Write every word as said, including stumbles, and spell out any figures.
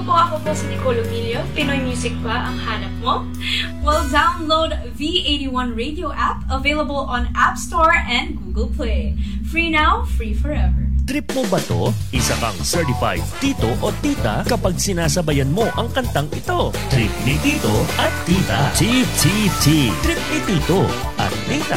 Hello po, ako po si Nicole Ovilio. Pinoy music ba ang hanap mo? Well, download V eighty-one Radio app, available on App Store and Google Play. Free now, free forever. Trip mo ba to? Isa kang certified tito o tita kapag sinasabayan mo ang kantang ito. Trip ni tito at tita. T T T. Trip ni tito at tita.